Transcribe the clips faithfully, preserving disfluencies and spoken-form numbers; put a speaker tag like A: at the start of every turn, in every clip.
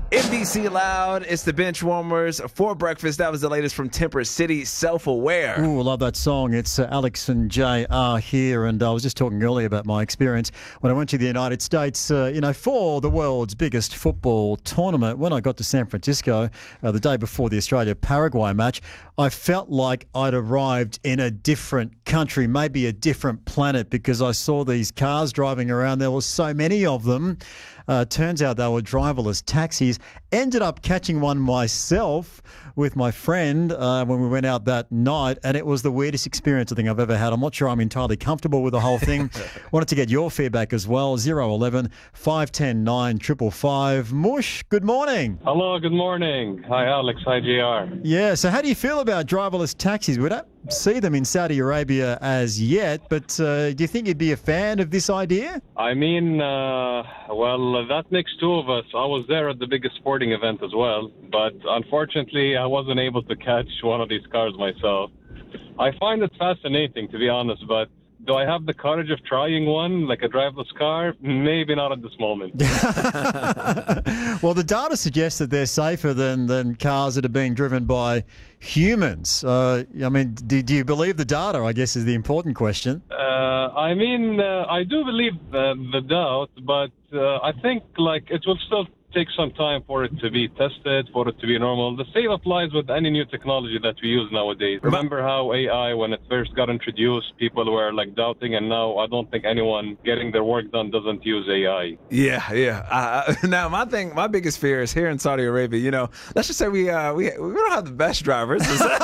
A: N B C Loud, it's the Bench Warmers for breakfast. That was the latest from Temperate City, Self-Aware.
B: Ooh, I love that song. It's uh, Alex and J R here, and I was just talking earlier about my experience when I went to the United States, uh, you know, for the world's biggest football tournament. When I got to San Francisco uh, the day before the Australia-Paraguay match, I felt like I'd arrived in a different country, maybe a different planet, because I saw these cars driving around. There were so many of them. Uh, turns out they were driverless taxis. Ended up catching one myself with my friend uh, when we went out that night, and it was the weirdest experience I think I've ever had. I'm not sure I'm entirely comfortable with the whole thing. Wanted to get your feedback as well. zero eleven, five one zero, nine five five five. Mush, good morning.
C: Hello, good morning. Hi, Alex. Hi, J R.
B: Yeah, so how do you feel about driverless taxis? We don't see them in Saudi Arabia as yet, but uh, do you think you'd be a fan of this idea?
C: I mean, uh, well, that makes two of us. I was there at the biggest sporting event as well, but unfortunately, I wasn't able to catch one of these cars myself. I find it fascinating, to be honest, but do I have the courage of trying one, like a driverless car? Maybe not at this moment.
B: Well, the data suggests that they're safer than, than cars that are being driven by humans. Uh, I mean, do, do you believe the data, I guess, is the important question.
C: Uh, I mean, uh, I do believe uh, the doubt, but uh, I think, like, it will still take some time for it to be tested, for it to be normal. The same applies with any new technology that we use nowadays. Remember how A I, when it first got introduced, people were like doubting, and now I don't think anyone getting their work done doesn't use A I.
A: Yeah, yeah. Uh, now, my thing, my biggest fear is here in Saudi Arabia. You know, let's just say we uh, we we don't have the best drivers,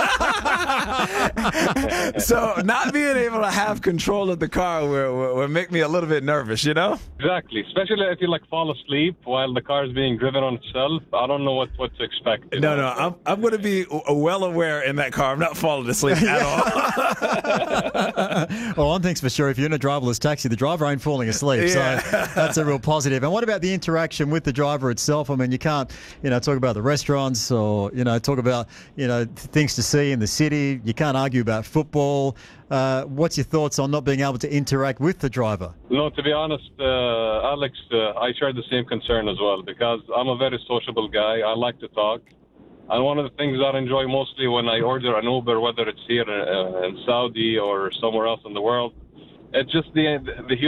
A: so not being able to have control of the car will, will, will make me a little bit nervous. You know?
C: Exactly. Especially if you like fall asleep while the car is being driven on itself. I don't know what, what to expect.
A: No, know? no, I'm I'm going to be well aware in that car. I'm not falling asleep at
B: all. Well, one thing's for sure, if you're in a driverless taxi, the driver ain't falling asleep. Yeah. So that's a real positive. And what about the interaction with the driver itself? I mean, you can't, you know, talk about the restaurants or, you know, talk about, you know, things to see in the city. You can't argue about football. Uh, what's your thoughts on not being able to interact with the driver?
C: No, to be honest, uh, Alex, uh, I share the same concern as well, because I'm a very sociable guy. I like to talk. And one of the things that I enjoy mostly when I order an Uber, whether it's here uh, in Saudi or somewhere else in the world, it's just the the